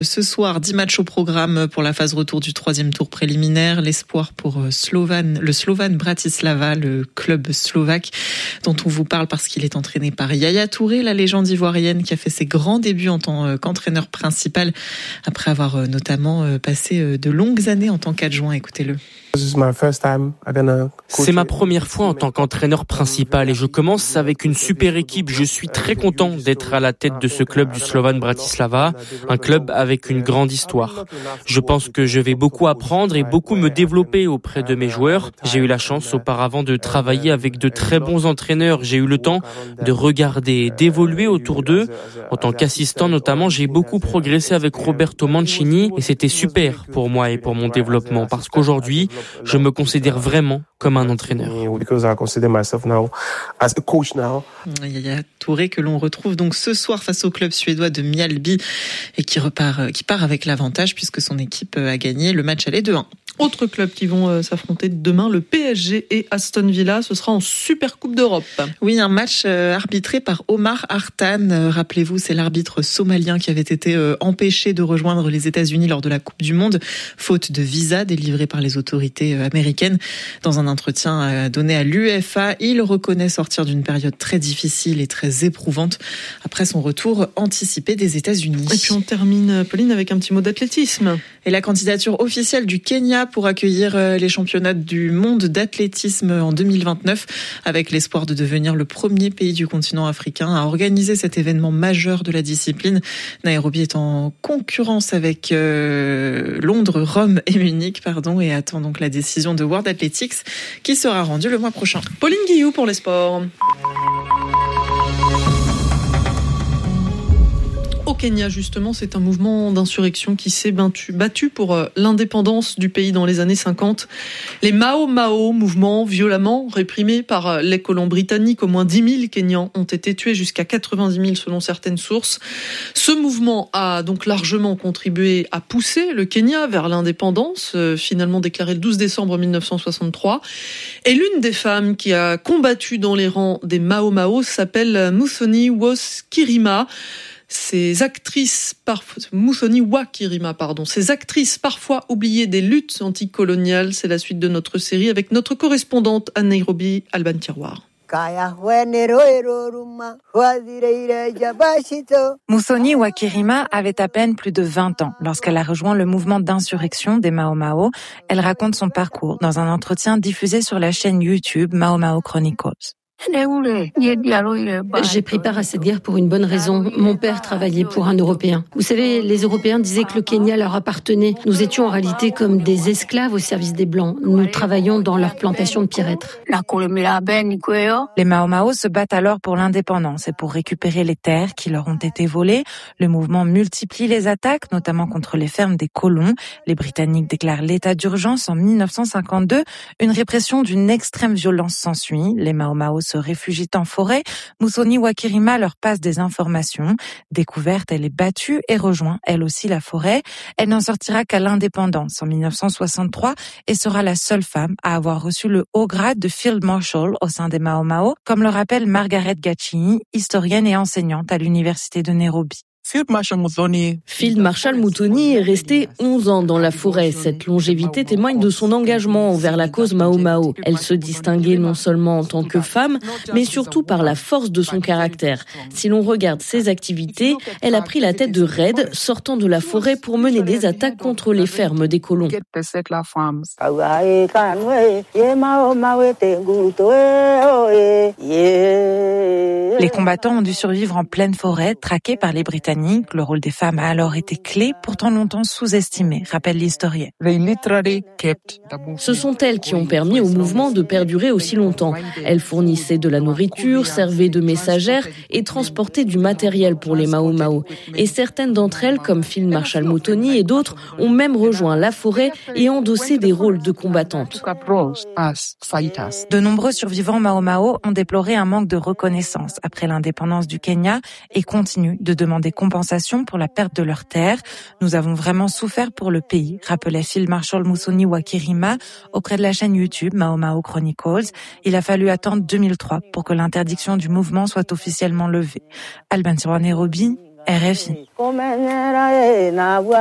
Ce soir, 10 matchs au programme pour la phase retour du 3e tour préliminaire. L'espoir pour le Slovan Bratislava, le club slovaque dont on vous parle parce qu'il est entraîné par Yaya Touré, la légende ivoirienne qui a fait ses grands débuts en tant qu'entraîneur principal après avoir notamment passé de longues années en tant qu'adjoint. Écoutez-le. C'est ma première fois en tant qu'entraîneur principal et je commence avec une super équipe. Je suis très content d'être à la tête de ce club du Slovan Bratislava, un club avec une grande histoire. Je pense que je vais beaucoup apprendre et beaucoup me développer auprès de mes joueurs. J'ai eu la chance auparavant de travailler avec de très bons entraîneurs. J'ai eu le temps de regarder, d'évoluer autour d'eux. En tant qu'assistant notamment, j'ai beaucoup progressé avec Roberto Mancini et c'était super pour moi et pour mon développement parce qu'aujourd'hui, je me considère vraiment comme un entraîneur. Yaya Touré que l'on retrouve donc ce soir face au club suédois de Mjällby et qui part avec l'avantage puisque son équipe a gagné le match aller 2-1. Autres clubs qui vont s'affronter demain, le PSG et Aston Villa, ce sera en Super Coupe d'Europe. Oui, un match arbitré par Omar Hartan. Rappelez-vous, c'est l'arbitre somalien qui avait été empêché de rejoindre les États-Unis lors de la Coupe du Monde, faute de visa délivré par les autorités américaines. Dans un entretien donné à l'UEFA, il reconnaît sortir d'une période très difficile et très éprouvante après son retour anticipé des États-Unis. Et puis on termine, Pauline, avec un petit mot d'athlétisme. Et la candidature officielle du Kenya pour accueillir les championnats du monde d'athlétisme en 2029, avec l'espoir de devenir le premier pays du continent africain à organiser cet événement majeur de la discipline. Nairobi est en concurrence avec Londres, Rome et Munich, et attend donc la décision de World Athletics qui sera rendue le mois prochain. Pauline Guillou pour les sports. Au Kenya, justement, c'est un mouvement d'insurrection qui s'est battu pour l'indépendance du pays dans les années 50. Les Mau Mau, mouvement violemment réprimé par les colons britanniques. Au moins 10 000 Kenyans ont été tués, jusqu'à 90 000 selon certaines sources. Ce mouvement a donc largement contribué à pousser le Kenya vers l'indépendance, finalement déclarée le 12 décembre 1963. Et l'une des femmes qui a combattu dans les rangs des Mau Mau s'appelle Muthoni Wakirima. Ces actrices parfois oubliées des luttes anticoloniales, c'est la suite de notre série avec notre correspondante à Nairobi, Alban Tiroir. Muthoni Wakirima avait à peine plus de 20 ans lorsqu'elle a rejoint le mouvement d'insurrection des Mau Mau. Elle raconte son parcours dans un entretien diffusé sur la chaîne YouTube Mau Mau Chronicles. J'ai pris part à cette guerre pour une bonne raison. Mon père travaillait pour un Européen. Vous savez, les Européens disaient que le Kenya leur appartenait. Nous étions en réalité comme des esclaves au service des Blancs. Nous travaillions dans leur plantation de pierrettes. Les Mau Mau se battent alors pour l'indépendance et pour récupérer les terres qui leur ont été volées. Le mouvement multiplie les attaques, notamment contre les fermes des colons. Les Britanniques déclarent l'état d'urgence en 1952. Une répression d'une extrême violence s'ensuit. Les Mau Mau se réfugient en forêt. Muthoni Wakirima leur passe des informations. Découverte, elle est battue et rejoint elle aussi la forêt. Elle n'en sortira qu'à l'indépendance en 1963 et sera la seule femme à avoir reçu le haut grade de Field Marshal au sein des Mau Mau, comme le rappelle Margaret Gachini, historienne et enseignante à l'université de Nairobi. Field Marshal Muthoni est resté 11 ans dans la forêt. Cette longévité témoigne de son engagement envers la cause Mau Mau. Elle se distinguait non seulement en tant que femme, mais surtout par la force de son caractère. Si l'on regarde ses activités, elle a pris la tête de raids sortant de la forêt pour mener des attaques contre les fermes des colons. Les combattants ont dû survivre en pleine forêt, traqués par les Britanniques. Le rôle des femmes a alors été clé, pourtant longtemps sous-estimé, rappelle l'historienne. Ce sont elles qui ont permis au mouvement de perdurer aussi longtemps. Elles fournissaient de la nourriture, servaient de messagères et transportaient du matériel pour les Mau Mau. Et certaines d'entre elles, comme Field Marshal Muthoni et d'autres, ont même rejoint la forêt et endossé des rôles de combattantes. De nombreux survivants Mau Mau ont déploré un manque de reconnaissance après l'indépendance du Kenya et continuent de demander compensation pour la perte de leurs terres. Nous avons vraiment souffert pour le pays, rappelait Field Marshal Muthoni Wakirima auprès de la chaîne YouTube Mau Mau Chronicles. Il a fallu attendre 2003 pour que l'interdiction du mouvement soit officiellement levée. Alban Tiroir, Nairobi, RFI.